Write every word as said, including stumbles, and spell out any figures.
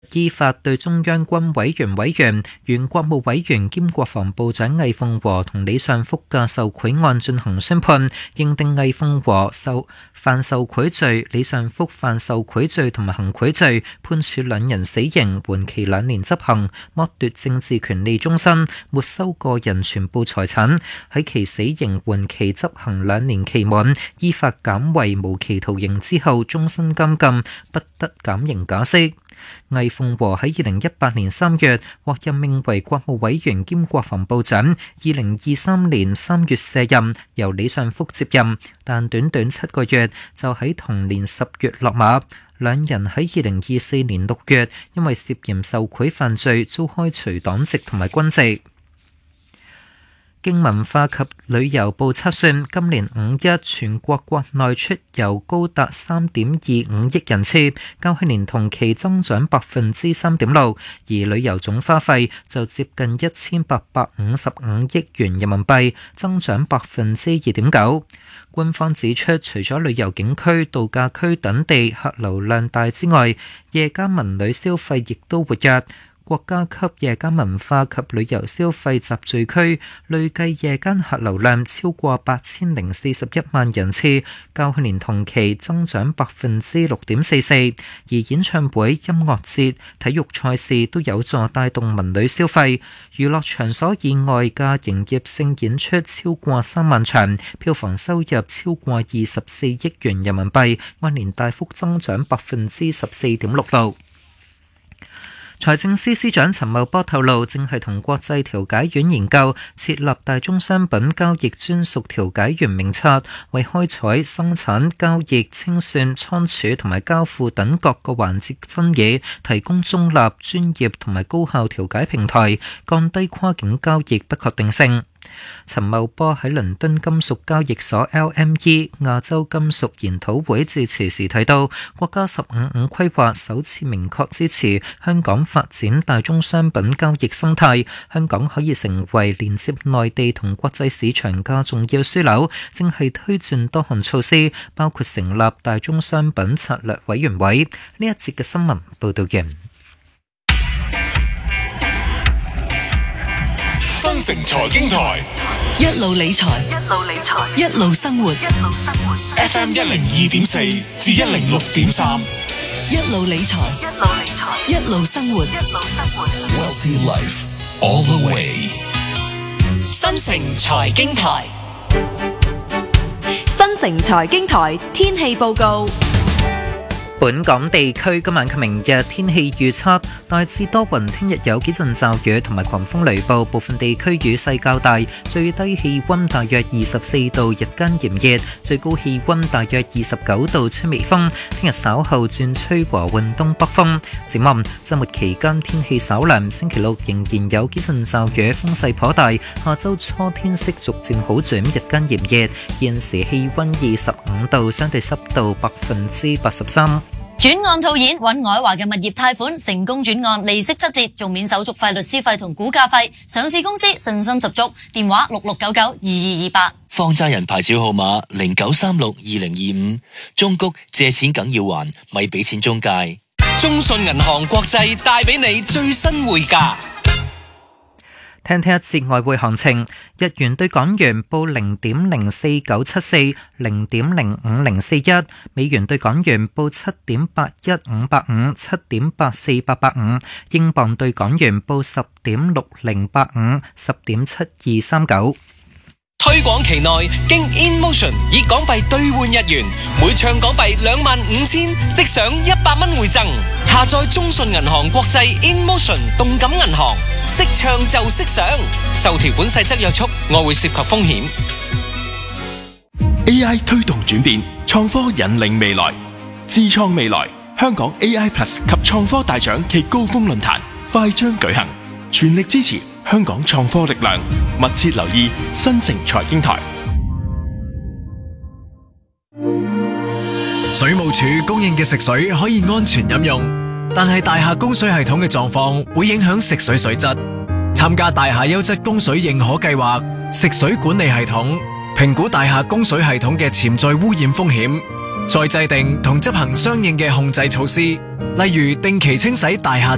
依法對中央軍委員委員、原國務委員兼國防部長魏鳳和同李尚福嘅受賄案進行宣判，認定魏鳳和受犯受賄罪，李尚福犯受賄罪同埋行賄罪，判處兩人死刑，緩期兩年執行，剝奪政治權利終身，沒收個人全部財產。喺其死刑緩期執行兩年期滿，依法減為無期徒刑之後，終身監禁，不得減刑假釋。魏鳳和喺二零一八年三月獲任命為國務委員兼國防部長，二零二三年三月卸任，由李尚福接任，但短短七個月就喺同年十月落馬。兩人喺二零二四年六月因為涉嫌受賄犯罪，遭開除黨籍同埋軍籍。經文化及旅遊部測算，今年五一全國國內出遊高達三點二五億人次，較去年同期增長百分之三點六，而旅遊總花費就接近一千八百五十五億元人民幣，增長百分之二點九。官方指出，除咗旅遊景區、度假區等地客流量大之外，夜間文旅消費亦都活躍。國家級夜間文化及旅遊消費集聚區累計夜間客流量超過八千零四十一萬人次，較去年同期增長百分之六點四四。而演唱會、音樂節、體育賽事都有助帶動文旅消費。娛樂場所以外嘅營業性演出超過三萬場，票房收入超過二十四億元人民幣，按年大幅增長百分之十四點六六。財政司司長陳茂波透露，正係同國際調解院研究設立大宗商品交易專屬調解員名冊，為開採生產、交易、清算、倉儲同埋交付等各個環節爭議提供中立、專業同埋高效調解平台，降低跨境交易不確定性。陳茂波喺倫敦金屬交易所 L M E 亞洲金屬研討會致辭時提到，國家十五五規劃首次明確支持香港發展大宗商品交易生態，香港可以成為連接內地同國際市場嘅重要樞紐，正係推進多項措施，包括成立大宗商品策略委員會。呢一節嘅新聞報道完。 新城財經台， 一路理財，一路理財，一路生活，一路生活。 F M 一零二點四至一零六點三， 一路理財，一路理財，一路生活，一路生活。 Wealthy Life all the way。 新城財經台， 新城財經台天氣報告。 本港地區今晚及明日天氣預測大致多雲，聽日有幾陣驟雨同埋狂風雷暴，部分地區雨勢較大，最低氣溫大約二十四度，日間炎熱，最高氣溫大約二十九度，吹微風。聽日稍後轉吹和緩東北風。展望週末期間天氣稍涼，星期六仍然有幾陣驟雨，風勢頗大。下週初天色逐漸好轉，日間炎熱，現時氣溫二十五度，相對濕度百分之八十三。 轉案套現，揾愛華嘅物業貸款成功轉案，利息七折，仲免手續費、律師費同估價費。上市公司信心十足，電話六六九九二二二八。 放債人牌照號碼零九三六二零二五。中谷借錢梗要還，咪俾錢中介。 中信銀行國際帶俾你最新匯價。 聽聽一節外匯行情，日元對港元報零點零四九七四，零點零五零四一；美元對港元報七點八一五八五，七點八四八八五；英鎊對港元報十點六零八五，十點七二三九。 推廣期內經 InMotion 以港幣兌換日元，每唱港幣兩萬五千即享一百蚊回贈。下載中信銀行國際 InMotion 動感銀行，識唱就識賞。受條款細則約束，外匯涉及風險。 A I 推動轉變，創科引領未來，智創未來。香港 A I Plus 及創科大獎暨高峰論壇快將舉行，全力支持香港創科力量，密切留意新城財經台。 水務署供應嘅食水可以安全飲用，但係大廈供水系統嘅狀況會影響食水水質。參加大廈優質供水認可計劃，食水管理系統評估大廈供水系統嘅潛在污染風險，再制定同執行相應嘅控制措施，例如定期清洗大廈